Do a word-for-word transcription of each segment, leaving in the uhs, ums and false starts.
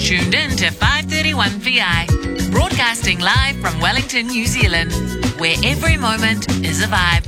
tuned in to five thirty-one P I, broadcasting live from Wellington, New Zealand, where every moment is a vibe.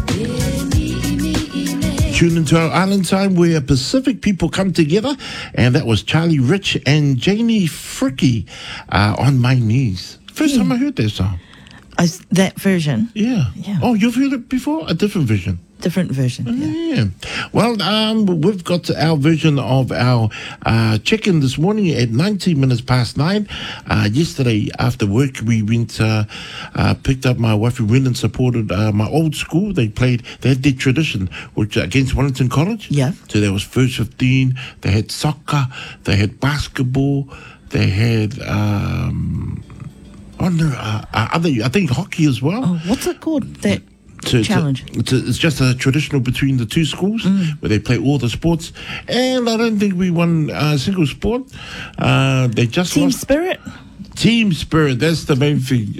Tune into our island time where Pacific people come together, and that was Charlie Rich and Janie Fricke, uh, On My Knees. First Yeah. time I heard that song. Oh, that version. Yeah. Yeah. Oh, you've heard it before? A different version. Different version. Yeah. Yeah. Well, um, we've got our version of our uh, check-in this morning at nineteen minutes past nine. Uh, yesterday after work, we went, uh, uh, picked up my wife. We went and supported uh, my old school. They played, they had their tradition, which against Wellington College. Yeah. So there was first fifteen. They had soccer. They had basketball. They had, um, oh no, uh, uh, other, I think hockey as well. Oh, what's it called? That To- to- challenge. It's, a, it's just a traditional between the two schools where they play all the sports, and I don't think we won a single sport. Uh, they just Team lost. spirit. Team spirit, that's the main thing.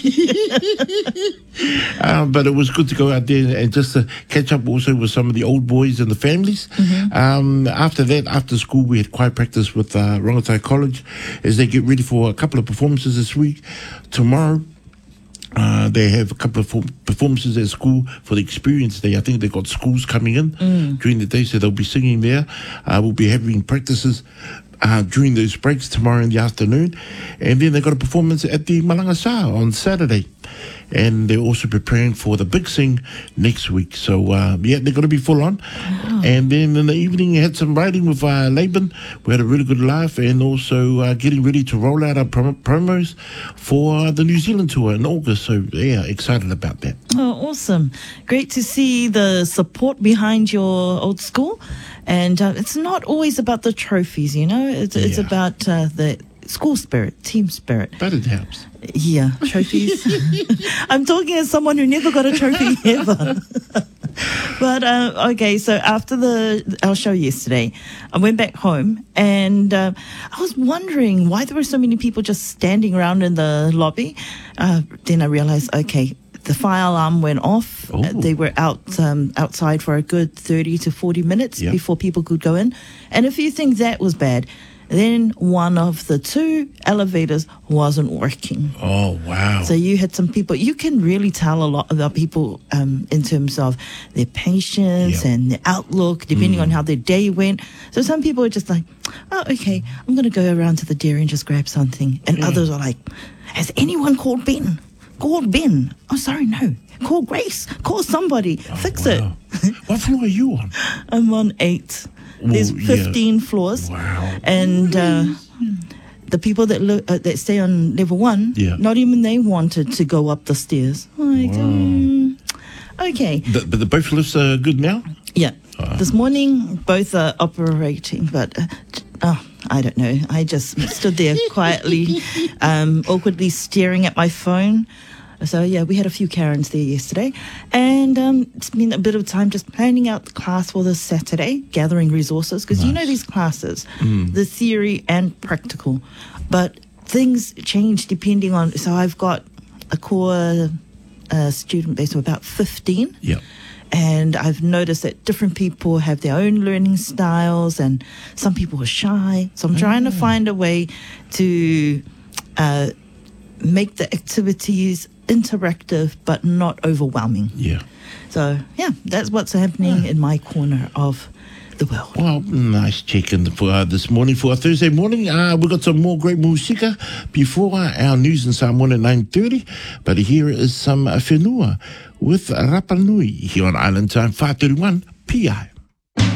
uh, but it was good to go out there and just to catch up also with some of the old boys and the families. Um, after that, after school, we had choir practice with uh, Rongotai College as they get ready for a couple of performances this week. Tomorrow, Uh, they have a couple of performances at school for the Experience Day. I think they've got schools coming in mm. during the day, so they'll be singing there. Uh, we'll be having practices uh, during those breaks tomorrow in the afternoon. And then they've got a performance at the Malanga Sa on Saturday. And they're also preparing for the Big Sing next week. So, uh, yeah, they're going to be full on. Wow. And then in the evening, I had some riding with uh, Laban. We had a really good laugh, and also uh, getting ready to roll out our prom- promos for uh, the New Zealand tour in August. So, yeah, excited about that. Oh, awesome. Great to see the support behind your old school. And uh, it's not always about the trophies, you know. It's, it's Yeah. about uh, the school spirit, team spirit. But it helps. Yeah, trophies. I'm talking as someone who never got a trophy ever. But uh, okay, so after the our show yesterday, I went back home, and uh, I was wondering why there were so many people just standing around in the lobby. Uh, then I realized, okay, the fire alarm went off. Oh. Uh, they were out um, outside for a good thirty to forty minutes Yep. before people could go in. And if you think that was bad, then one of the two elevators wasn't working. Oh, wow. So you had some people, you can really tell a lot about people um, in terms of their patience Yep. and their outlook, depending on how their day went. So some people are just like, oh, okay, I'm going to go around to the dairy and just grab something. And Yeah. others are like, has anyone called Ben? Call Ben. Oh, sorry, no. Call Grace. Call somebody. Fix wow. it. What floor are you on? I'm on eight. There's Well, yeah. fifteen floors. Wow. And uh, the people that lo- uh, that stay on level one, Yeah. not even they wanted to go up the stairs. Like, Wow. um, okay. The, but the both lifts are good now? Yeah. Ah. This morning, both are operating, but uh, oh, I don't know. I just stood there quietly, um, awkwardly staring at my phone. So, yeah, we had a few Karens there yesterday. And um, it's been a bit of time just planning out the class for this Saturday, gathering resources. Because you know these classes, the theory and practical. But things change depending on... So I've got a core uh, student base of about fifteen. Yeah. And I've noticed that different people have their own learning styles, and some people are shy. So I'm trying to find a way to uh, make the activities interactive but not overwhelming. Yeah. So, yeah, that's what's happening in my corner of the world. Well, nice check-in for uh, this morning. For a Thursday morning, uh, we've got some more great musika before our news in Samoan at nine thirty. But here is some uh, whenua with Rapa Nui here on Island Time five thirty-one P I.